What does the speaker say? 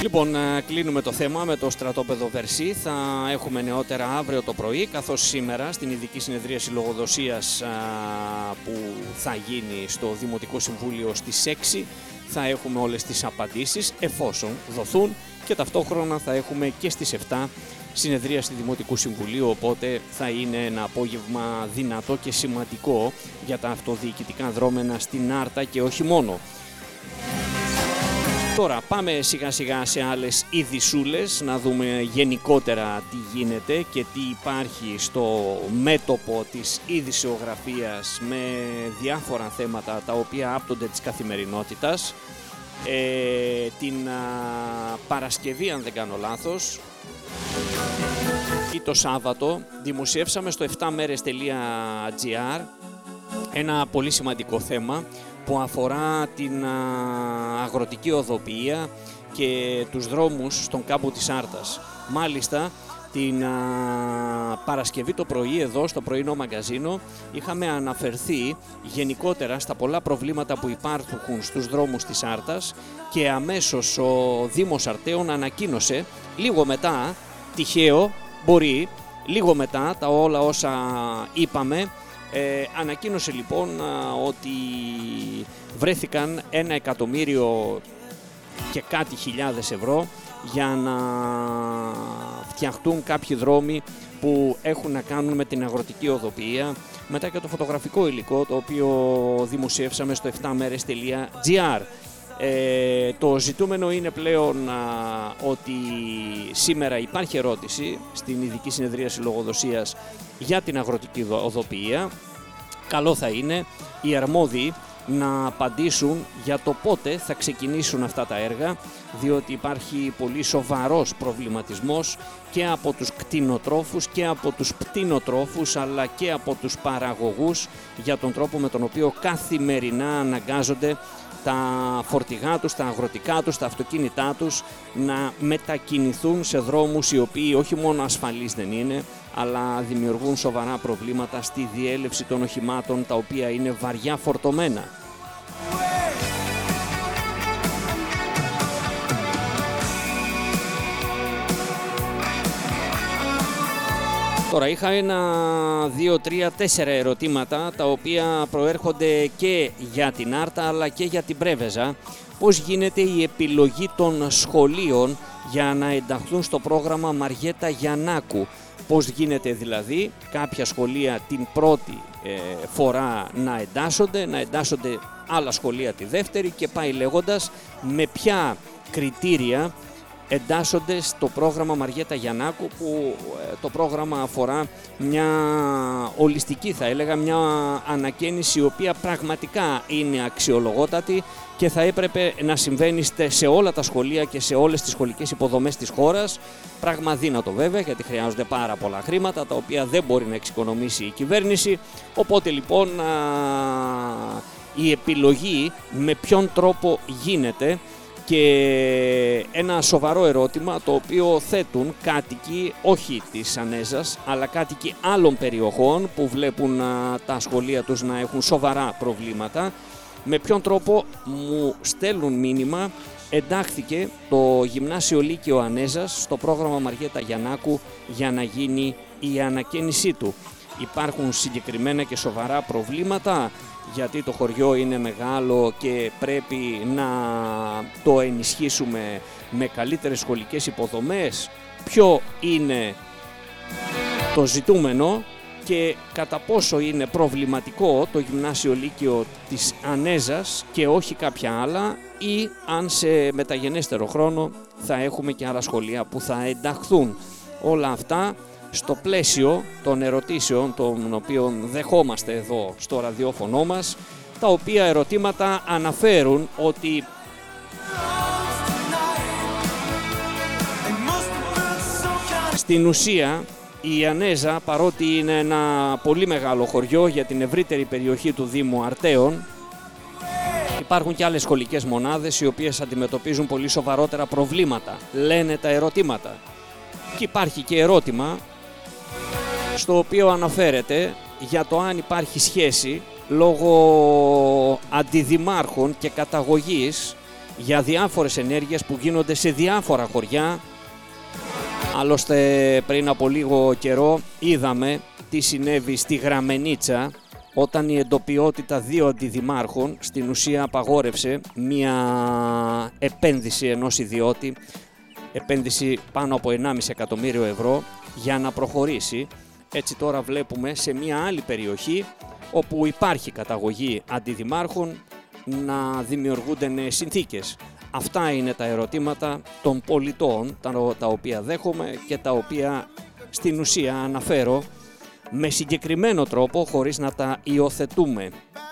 Λοιπόν, κλείνουμε το θέμα με το στρατόπεδο Βερσή. Θα έχουμε νεότερα αύριο το πρωί, καθώς σήμερα στην ειδική συνεδρίαση λογοδοσίας που θα γίνει στο Δημοτικό Συμβούλιο στις 6 θα έχουμε όλες τις απαντήσεις εφόσον δοθούν και ταυτόχρονα θα έχουμε και στις 7 συνεδρίαση Δημοτικού Συμβουλίου, οπότε θα είναι ένα απόγευμα δυνατό και σημαντικό για τα αυτοδιοικητικά δρόμενα στην Άρτα και όχι μόνο. Τώρα πάμε σιγά σιγά σε άλλες ειδησούλες, να δούμε γενικότερα τι γίνεται και τι υπάρχει στο μέτωπο της ειδησιογραφίας με διάφορα θέματα τα οποία άπτονται της καθημερινότητας. Την Παρασκευή, αν δεν κάνω λάθος, ή το Σάββατο, δημοσιεύσαμε στο 7merες.gr ένα πολύ σημαντικό θέμα που αφορά την αγροτική οδοποιία και τους δρόμους στον κάμπο της Άρτας. Μάλιστα, την Παρασκευή το πρωί εδώ στο πρωινό μαγκαζίνο είχαμε αναφερθεί γενικότερα στα πολλά προβλήματα που υπάρχουν στους δρόμους της Άρτας και αμέσως ο Δήμος Αρτέων ανακοίνωσε λίγο μετά, τυχαίο μπορεί, λίγο μετά τα όλα όσα είπαμε, ανακοίνωσε λοιπόν ότι βρέθηκαν 1.000.000 και κάτι χιλιάδες ευρώ για να φτιαχτούν κάποιοι δρόμοι που έχουν να κάνουν με την αγροτική οδοποιία, μετά και το φωτογραφικό υλικό το οποίο δημοσιεύσαμε στο 7merες.gr. Το ζητούμενο είναι πλέον ότι σήμερα υπάρχει ερώτηση στην ειδική συνεδρίαση λογοδοσίας για την αγροτική οδοποιία. Καλό θα είναι οι αρμόδιοι να απαντήσουν για το πότε θα ξεκινήσουν αυτά τα έργα, διότι υπάρχει πολύ σοβαρός προβληματισμός και από τους κτηνοτρόφους και από τους πτηνοτρόφους αλλά και από τους παραγωγούς για τον τρόπο με τον οποίο καθημερινά αναγκάζονται τα φορτηγά τους, τα αγροτικά τους, τα αυτοκίνητά τους να μετακινηθούν σε δρόμους οι οποίοι όχι μόνο ασφαλείς δεν είναι, αλλά δημιουργούν σοβαρά προβλήματα στη διέλευση των οχημάτων τα οποία είναι βαριά φορτωμένα. Τώρα είχα 1, 2, 3, 4 ερωτήματα τα οποία προέρχονται και για την Άρτα αλλά και για την Πρέβεζα. Πώς γίνεται η επιλογή των σχολείων για να ενταχθούν στο πρόγραμμα Μαριέτα Γιαννάκου? Πώς γίνεται δηλαδή κάποια σχολεία την πρώτη φορά να εντάσσονται άλλα σχολεία τη δεύτερη και πάει λέγοντας, με ποια κριτήρια εντάσσονται στο πρόγραμμα Μαριέτα Γιαννάκου, που το πρόγραμμα αφορά μια ολιστική, θα έλεγα, μια ανακαίνιση η οποία πραγματικά είναι αξιολογότατη και θα έπρεπε να συμβαίνει σε όλα τα σχολεία και σε όλες τις σχολικές υποδομές της χώρας. Πράγμα αδύνατο βέβαια, γιατί χρειάζονται πάρα πολλά χρήματα τα οποία δεν μπορεί να εξοικονομήσει η κυβέρνηση. Οπότε λοιπόν η επιλογή με ποιον τρόπο γίνεται, και ένα σοβαρό ερώτημα το οποίο θέτουν κάτοικοι όχι της Ανέζας αλλά κάτοικοι άλλων περιοχών που βλέπουν τα σχολεία τους να έχουν σοβαρά προβλήματα. Με ποιον τρόπο μου στέλνουν μήνυμα, εντάχθηκε το Γυμνάσιο Λύκειο Ανέζας στο πρόγραμμα Μαριέτα Γιαννάκου για να γίνει η ανακαίνισή του. Υπάρχουν συγκεκριμένα και σοβαρά προβλήματα, γιατί το χωριό είναι μεγάλο και πρέπει να το ενισχύσουμε με καλύτερες σχολικές υποδομές? Ποιο είναι το ζητούμενο και κατά πόσο είναι προβληματικό το Γυμνάσιο Λύκειο της Ανέζας και όχι κάποια άλλα, ή αν σε μεταγενέστερο χρόνο θα έχουμε και άλλα σχολεία που θα ενταχθούν? Όλα αυτά στο πλαίσιο των ερωτήσεων των οποίων δεχόμαστε εδώ στο ραδιόφωνο μας, τα οποία ερωτήματα αναφέρουν ότι στην ουσία η Ανέζα, παρότι είναι ένα πολύ μεγάλο χωριό για την ευρύτερη περιοχή του Δήμου Αρτέων, υπάρχουν και άλλες σχολικές μονάδες οι οποίες αντιμετωπίζουν πολύ σοβαρότερα προβλήματα, λένε τα ερωτήματα. Και υπάρχει και ερώτημα στο οποίο αναφέρεται για το αν υπάρχει σχέση λόγω αντιδημάρχων και καταγωγής για διάφορες ενέργειες που γίνονται σε διάφορα χωριά. Άλλωστε πριν από λίγο καιρό είδαμε τι συνέβη στη Γραμμενίτσα, όταν η εντοπιότητα 2 αντιδημάρχων στην ουσία απαγόρευσε μια επένδυση ενός ιδιώτη, επένδυση πάνω από 1,5 εκατομμύριο ευρώ, για να προχωρήσει. Έτσι τώρα βλέπουμε σε μια άλλη περιοχή όπου υπάρχει καταγωγή αντιδημάρχων να δημιουργούνται νέες συνθήκες. Αυτά είναι τα ερωτήματα των πολιτών, τα οποία δέχομαι και τα οποία στην ουσία αναφέρω με συγκεκριμένο τρόπο, χωρίς να τα υιοθετούμε